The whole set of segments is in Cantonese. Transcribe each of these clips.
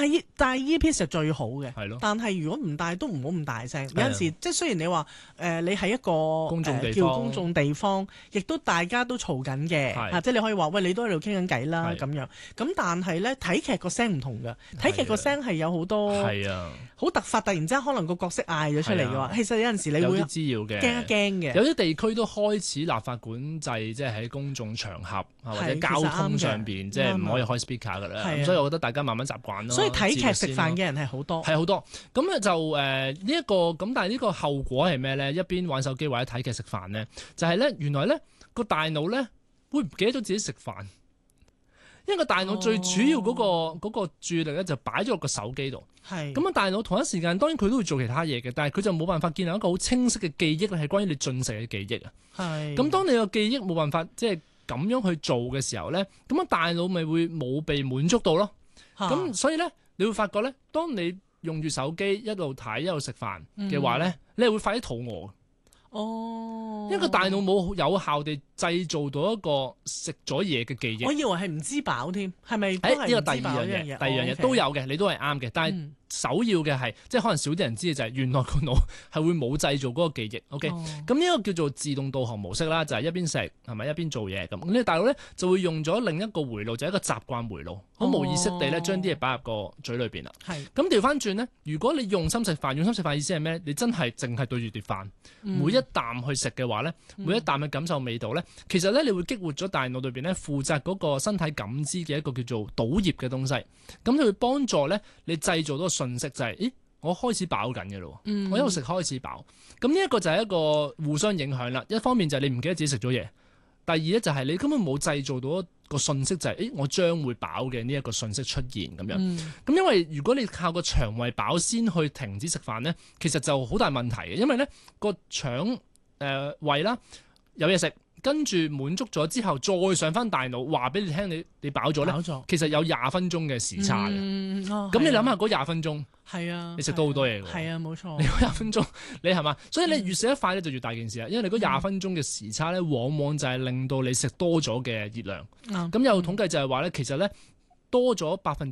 戴 earpiece 係最好嘅， 係咯。 但係如果唔戴都唔好咁大聲。有陣時係即係雖然你話你係一個公眾地方叫公眾地方，亦都大家都嘈緊嘅嚇，即係你可以話喂，你都喺度傾緊偈啦咁樣。咁但係咧睇劇個聲唔同㗎，睇劇個聲係有好多係啊， 好突發，突然之間可能個角色嗌咗出嚟嘅話，其實有陣時你會有啲滋擾嘅， 驚一驚嘅。 有啲地區都開始立法管制，即係喺公眾場合或者交通上邊，即係唔可以開 speaker 㗎啦。咁所以我覺得大家慢慢習慣咯。 所以睇劇食飯嘅人係好多， 係好多。咁咧就呢一個咁，但係呢個後果係咩咧？一邊玩手機或者睇劇食飯咧，就係咧原來咧個大腦咧會唔記得咗自己食飯。因為個大腦最主要嗰個注意力咧就擺咗落個手機度，咁啊大腦同一時間當然佢都會做其他嘢嘅，但係佢就冇辦法建立一個好清晰嘅記憶咧，係關於你進食嘅記憶啊。咁當你個記憶冇辦法即係咁樣去做嘅時候咧，咁啊大腦咪會冇被滿足到咯。咁所以咧，你會發覺咧，當你用住手機一路睇一路食飯嘅話咧，你係會快啲肚餓。因為個大腦冇有效地製造到一個食咗嘢嘅記憶。 我以為係唔知飽添，係咪？ 呢個第二樣嘢，第二樣嘢都有嘅，你都係啱嘅，但係首要嘅係，即係可能少啲人知嘅就係原來個腦係會冇製造嗰個記憶。OK，咁呢個叫做自動導航模式啦，就係一邊食係咪一邊做嘢咁。咁你大腦咧就會用咗另一個回路，就係一個習慣回路，好無意識地咧將啲嘢擺入個嘴裏邊啦。咁調翻轉咧，如果你用心食飯，用心食飯意思係咩？你真係淨係對住碟飯，每一啖去食嘅話咧，每一啖去感受味道咧，其實咧你會激活咗大腦裏邊咧負責嗰個身體感知嘅一個叫做賭葉嘅東西，咁佢會幫助咧你製造到個訊息就係，咦，我開始飽緊嘅咯，我一路食開始飽，咁呢一個就係一個互相影響啦。一方面就係你唔記得自己食咗嘢，第二咧就係你根本冇製造到一個訊息就係，誒，我將會飽嘅呢一個訊息出現咁樣。咁因為如果你靠個腸胃飽先去停止食飯咧，其實就好大問題嘅，因為咧個腸胃啦有嘢食。跟住滿足咗之後，再上翻大腦話俾你聽，你飽咗咧，其實有20分鐘嘅時差嘅。咁你諗下嗰20分鐘，你食到好多嘢㗎。 係啊，冇錯。 你嗰20分鐘，你係嘛？所以你越食得快咧，就越大件事啦。因為你嗰20分鐘嘅時差咧，往往就係令到你食多咗嘅熱量。咁有統計就係話咧，其實咧多咗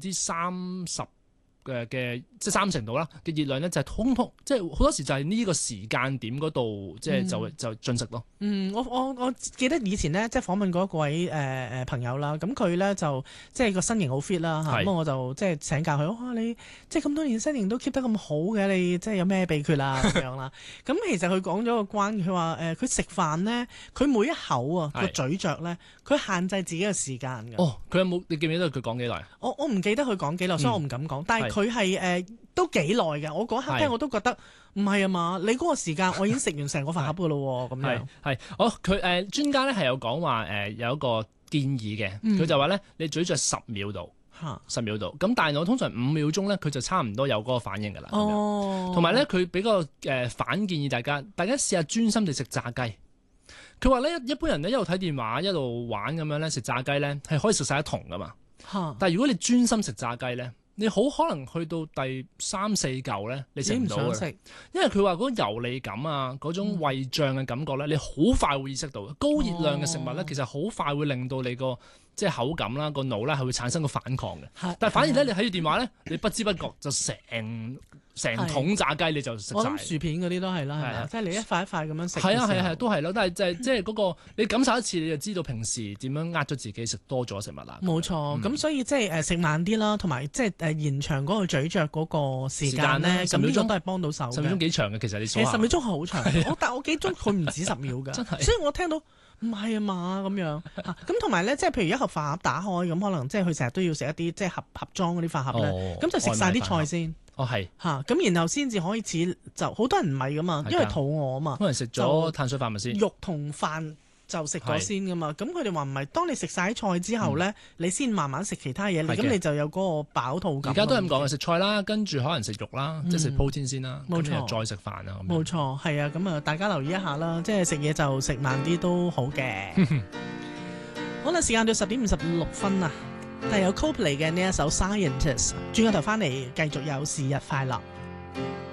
30%。嘅即係30%度啦嘅熱量咧，就係通即係好多時就係呢個時間點嗰度，即係就進食咯。 我記得以前咧，即係訪問過一位朋友啦，咁佢咧就即係個身形好 fit 啦嚇，咁我就即係請教佢，哇你即係咁多年身形都 keep 得咁好嘅，你即係有咩秘訣啊咁樣啦？咁其實佢講咗個關，佢話佢食飯咧，佢每一口啊個咀嚼咧，佢限制自己嘅時間㗎。 佢有冇？你記唔記得佢講幾耐？ 我唔記得佢講幾耐，所以我唔敢講。但係佢係都幾耐嘅。我嗰刻聽我都覺得唔係啊嘛，你嗰個時間我已經食完成個飯盒㗎咯喎，咁樣。 佢專家咧係有講話有一個建議嘅，佢就話咧你咀嚼10秒度，10秒度。咁大腦通常5秒鐘咧，佢就差唔多有嗰個反應㗎啦。同埋咧，佢俾個反建議大家試下專心地食炸雞。佢話咧一般人咧一路睇電話一路玩咁樣咧食炸雞咧係可以食晒一桶㗎嘛。但係如果你專心食炸雞咧，你好可能去到第3、4嚿咧，你食唔到嘅，因為佢話嗰個油膩感啊，嗰種胃脹嘅感覺咧，你好快會意識到嘅。高熱量嘅食物咧，其實好快會令到你個即係口感啦，個腦咧係會產生個反抗嘅。但係反而咧，你睇住電話咧，你不知不覺就成桶炸雞你就食晒。 我諗薯片嗰啲都係啦，係咪？即係你一塊一塊咁樣食。 係都係咯。但係即係嗰個你感受一次，你就知道平時點樣呃咗自己食多咗食物啦。 冇錯，咁所以即係食慢啲啦，同埋即係延長嗰個咀嚼嗰個時間咧，咁呢個都係幫到手嘅。10秒鐘幾長嘅，其實你數下。 10秒鐘係好長，但我記中佢唔止10秒㗎。真係。所以我聽到唔係啊嘛咁樣。咁同埋咧，即係譬如一盒飯盒打開咁，可能即係佢成日都要食一啲即係盒裝嗰啲飯盒咧，咁就食晒啲菜先。咁然後先至可以似就好多人唔係噶嘛，因為肚餓啊嘛， 可能食咗碳水化合物先， 肉同飯就食咗先噶嘛。咁佢哋話唔係，當你食晒啲菜之後咧，你先慢慢食其他嘢，咁你就有嗰個飽肚感。 而家都係咁講嘅，食菜啦，跟住可能食肉啦，即係食 protein 先啦，冇錯，再食飯啊。 冇錯，係啊，咁啊，大家留意一下啦，即係食嘢就食慢啲都好嘅。好啦，時間到10:56啊。但係有 Coldplay 嘅呢一首 Scientist，轉個頭翻嚟繼續有是日快樂。